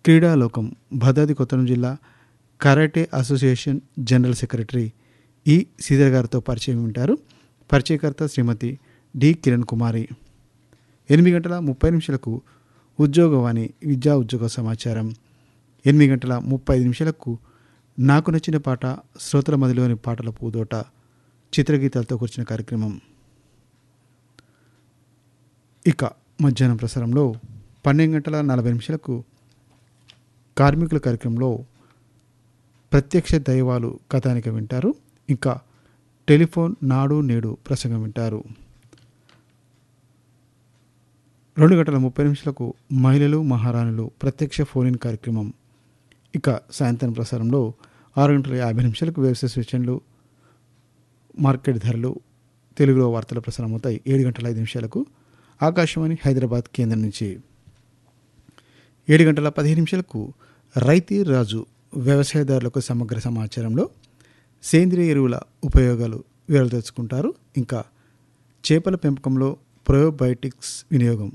క్రీడాలోకం భద్రాద్రి కొత్తగూడెం జిల్లా karate association general secretary ఈ శ్రీధర్ గారితో పరిచయం వింటారు. పరిచయకర్త శ్రీమతి డి కిరణ్ కుమారి. 8:30 ఉద్యోగవాణి విద్యా ఉద్యోగ సమాచారం. 8:35 నాకు నచ్చిన పాట శ్రోతల మదిలోని పాటల పూదోట చిత్రగీతాలతో కూర్చిన కార్యక్రమం. ఇక మధ్యాహ్నం ప్రసారంలో 12:40 కార్మికుల కార్యక్రమంలో ప్రత్యక్ష దైవాలు కథానిక వింటారు. ఇంకా టెలిఫోన్ నాడు నేడు ప్రసంగం వింటారు. 2:30 మహిళలు మహారాణులు ప్రత్యక్ష ఫోన్ ఇన్ కార్యక్రమం. ఇక సాయంత్రం ప్రసారంలో 6:50 వ్యవసాయ సూచనలు, మార్కెట్ ధరలు తెలుగులో వార్తల ప్రసారం అవుతాయి. 7:05 ఆకాశవాణి హైదరాబాద్ కేంద్రం నుంచి. 7:15 రైతు రాజు వ్యవసాయదారులకు సమగ్ర సమాచారంలో సేంద్రియ ఎరువుల ఉపయోగాలు వివరాలు తెలుసుకుంటారు. ఇంకా చేపల పెంపకంలో ప్రయోబయోటిక్స్ వినియోగం.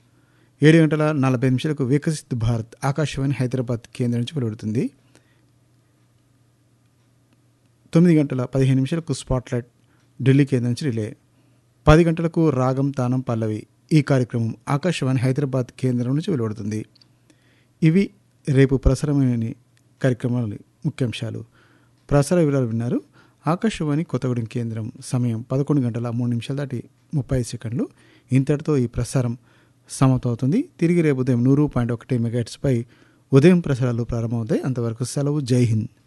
7:40 వికసిత్ భారత్ ఆకాశవాణి హైదరాబాద్ కేంద్రం నుంచి వెలువడుతుంది. 9:15 స్పాట్లైట్ ఢిల్లీ కేంద్రం నుంచి రిలే. 10 రాగం తానం పల్లవి ఈ కార్యక్రమం ఆకాశవాణి హైదరాబాద్ కేంద్రం నుంచి వెలువడుతుంది. ఇవి రేపు ప్రసారమైన కార్యక్రమాల ముఖ్యాంశాలు. ప్రసార వివరాలు విన్నారు. ఆకాశవాణి కొత్తగూడెం కేంద్రం. సమయం 11:03 ఇంతటితో ఈ ప్రసారం సమాప్తమవుతుంది. తిరిగి రేపు ఉదయం 100.1 మెగాహెర్ట్జ్ పై ఉదయం ప్రసారాలు ప్రారంభమవుతాయి. అంతవరకు సెలవు. జై హింద్.